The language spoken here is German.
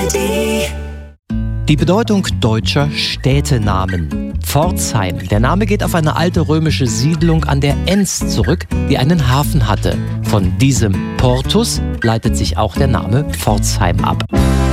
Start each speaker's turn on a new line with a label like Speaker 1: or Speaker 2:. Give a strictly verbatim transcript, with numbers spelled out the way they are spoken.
Speaker 1: Die Bedeutung deutscher Städtenamen. Pforzheim. Der Name geht auf eine alte römische Siedlung an der Enns zurück, die einen Hafen hatte. Von diesem Portus leitet sich auch der Name Pforzheim ab.